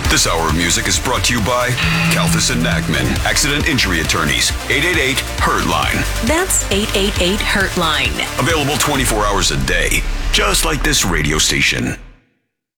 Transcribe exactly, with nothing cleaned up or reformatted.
This hour of music is brought to you by Kalfas and Nagman, Accident Injury Attorneys, eight eight eight, hurt line. That's eight eight eight, hurt line. Available twenty-four hours a day, just like this radio station.